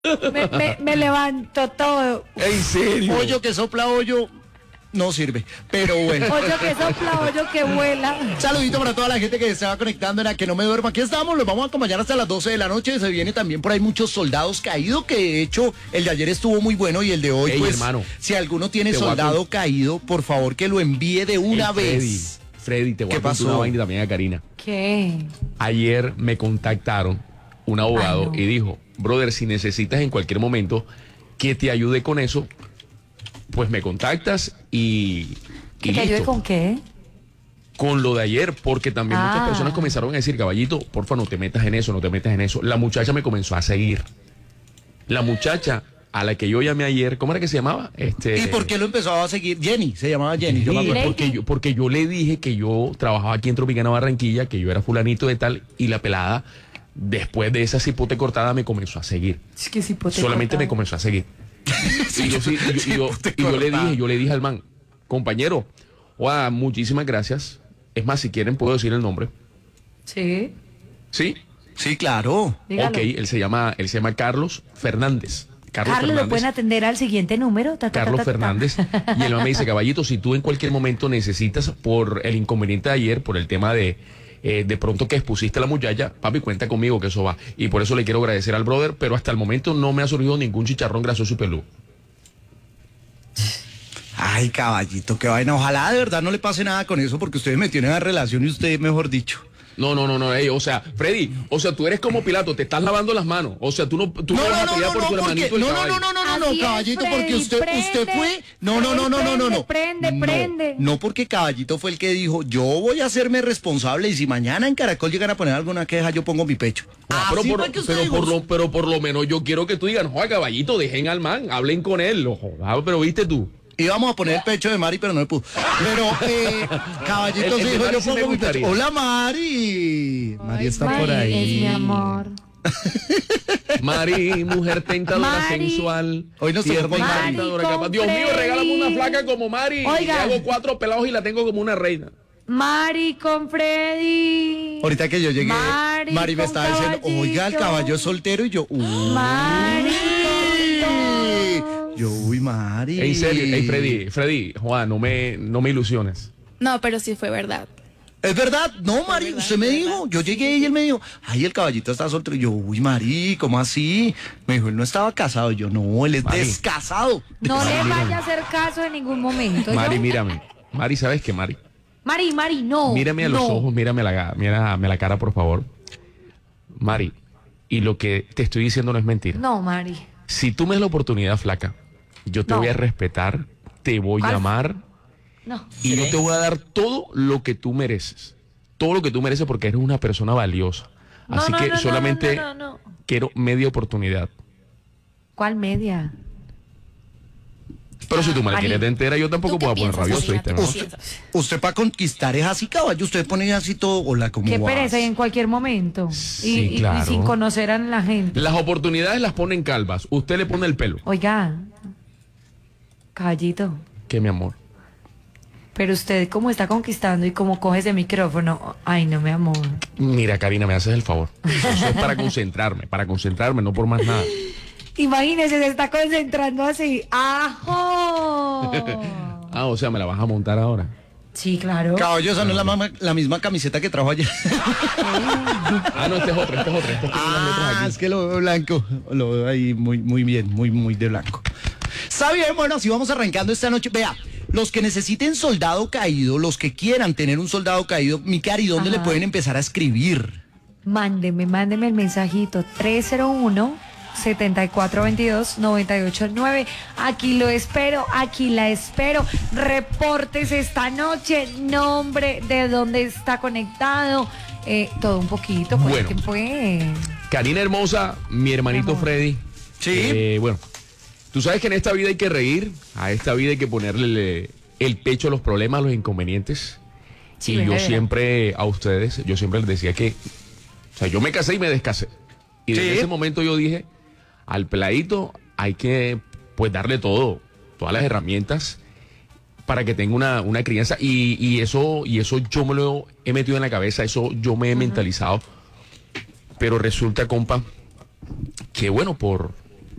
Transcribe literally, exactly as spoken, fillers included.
Me, me, me levanto todo. ¿En serio? Hoyo que sopla hoyo no sirve, pero bueno. Hoyo que sopla, hoyo que vuela. Saludito para toda la gente que se va conectando en la que no me duermo. Aquí estamos, los vamos a acompañar hasta las doce de la noche. Se viene también por ahí muchos soldados caídos, que de hecho el de ayer estuvo muy bueno y el de hoy, Ey, pues, hermano, si alguno tiene te voy a soldado con- caído, por favor que lo envíe de una Ey, vez. Freddy, Freddy, te voy ¿Qué a contar pasó? una vaina también a Karina. ¿Qué? Ayer me contactaron un abogado Ay, no. y dijo, brother, si necesitas en cualquier momento que te ayude con eso, pues me contactas y, ¿Que y te ayude listo. con qué? Con lo de ayer, porque también Ah. muchas personas comenzaron a decir, caballito, porfa, no te metas en eso, no te metas en eso. La muchacha me comenzó a seguir. La muchacha a la que yo llamé ayer, ¿cómo era que se llamaba? Este, ¿Y por qué lo empezó a seguir? Jenny, se llamaba Jenny, yo me Sí, acuerdo. porque yo, porque yo le dije que yo trabajaba aquí en Tropicana Barranquilla, que yo era fulanito de tal, y la pelada, después de esa cipote cortada, me comenzó a seguir. Es que si pote Solamente me cortado. comenzó a seguir. y yo, sí, y yo- y yo- y yo le dije, yo le dije al man, compañero, oa, muchísimas gracias. Es más, si quieren puedo decir el nombre. Sí, ¿Sí? Sí, claro. dígalo. Ok, él se llama, él se llama Carlos Fernández. Carlos, Carlos, ¿lo Fernández. pueden atender al siguiente número? Ta, ta, ta, Carlos ta, ta, ta. Fernández. Y el man me dice, caballito, si tú en cualquier momento necesitas por el inconveniente de ayer, por el tema de eh, de pronto que expusiste a la muchacha, papi, cuenta conmigo que eso va. Y por eso le quiero agradecer al brother, pero hasta el momento no me ha surgido ningún chicharrón grasoso y peludo. Ay, caballito, qué vaina. Ojalá de verdad no le pase nada con eso, porque ustedes me tienen en relación y usted, mejor dicho. No, no, no, no, ey, o sea, Freddy, o sea, tú eres como Pilato, te estás lavando las manos. O sea, tú no, tú No, no, vas no, a no, pelear no, por no, tu porque, hermanito el no, no, caballo. no, no, no, no, Así no, es, caballito, Freddy, porque usted, prende, usted fue, no, no, no, no, no, no, no, prende, no, prende. no, porque caballito fue el que dijo, yo voy a hacerme responsable y si mañana en Caracol llegan a poner alguna queja, yo pongo mi pecho. Ah, pero, Así por, fue que usted pero, dijo. por lo, pero por lo menos yo quiero que tú digas, joder, caballito, dejen al man, hablen con él, ojo, ah, pero viste tú. Íbamos a poner el pecho de Mari, pero no le pudo. Pero, eh, caballito El- el se de dijo, Mari yo sí me pongo mi pecho. gustaría. Hola, Mari. Mari está Mari, por ahí. es mi amor. Mari, mujer tentadora Mari. sensual. Hoy nos tierna tocó y con Mari encantadora, con capaz. Dios mío, Freddy. regálame una flaca como Mari. Oigan. Le hago cuatro pelados y la tengo como una reina. Mari con Freddy. Ahorita que yo llegué, Mari Mari, me con estaba diciendo, caballito. oiga, el caballo es soltero y yo, uy. Mari con dos. Yo, uy, Mari. En serio, ey, Freddy, Freddy, Juan, no me, no me ilusiones. No, pero sí fue verdad. ¿Es verdad? No, Mari, verdad, usted me fue dijo, yo llegué y él me dijo, ay, el caballito está soltero. Y yo, uy, Mari, ¿cómo así? Me dijo, él no estaba casado. Y yo, no, él es Mari. descasado. No le vaya a hacer caso en ningún momento. Mari, ¿yo? mírame. Mari, ¿sabes qué, Mari? Mari, Mari, no. Mírame a los no. ojos, mírame la, mírame la cara, por favor. Mari, y lo que te estoy diciendo no es mentira. No, Mari. Si tú me das la oportunidad, flaca, yo te No. voy a respetar, te voy a ¿Cuál? amar No. y yo te voy a dar todo lo que tú mereces. Todo lo que tú mereces porque eres una persona valiosa. No, Así no, que no, no, solamente no, no, no. quiero media oportunidad. ¿Cuál media? Pero si tú me la Mari, quieres de entera, yo tampoco ¿tú qué puedo poner piensas, rabioso, Karina? ¿viste? ¿Tú ¿no? qué Usted, piensas? usted para conquistar es así, caballo. Usted pone así todo, hola, ¿cómo Qué vas? pereza y en cualquier momento. Y- Sí, y, y claro. sin conocer a la gente. Las oportunidades las ponen calvas. Usted le pone el pelo. Oiga, caballito, ¿Qué, mi amor? pero usted cómo está conquistando y cómo coge ese micrófono. Ay, no, mi amor. Mira, Karina, me haces el favor. Eso es para concentrarme, para concentrarme, no por más nada. Imagínese, se está concentrando así. ¡Ajo! Ah, o sea, me la vas a montar ahora. Sí, claro. Caballo, esa no es la, mama- la misma camiseta que trajo ayer. Ah, no, este es otro, este es otro. Este es con unas letras Ah, aquí. es que lo veo blanco. Lo veo ahí muy, muy bien, muy, muy de blanco. Está bien, bueno, así vamos arrancando esta noche. Vea, los que necesiten soldado caído, los que quieran tener un soldado caído, mi cari, ¿dónde Ajá. le pueden empezar a escribir? Mándeme, mándeme el mensajito tres cero uno, siete cuatro dos dos, nueve ocho nueve. Aquí lo espero, aquí la espero. Reportes esta noche, nombre, de dónde está conectado, eh, todo un poquito. Bueno. Cuenten, pues. Karina hermosa, mi hermanito Mi amor. Freddy. Sí. Eh, bueno, tú sabes que en esta vida hay que reír, a esta vida hay que ponerle el pecho a los problemas, a los inconvenientes. Sí, y yo verdad. siempre a ustedes, yo siempre les decía que, o sea, yo me casé y me descasé. Y desde Sí. ese momento yo dije, al peladito hay que, pues, darle todo, todas las herramientas para que tenga una, una crianza. Y, y eso, y eso yo me lo he metido en la cabeza, eso yo me he mentalizado. Pero resulta, compa, que bueno, por,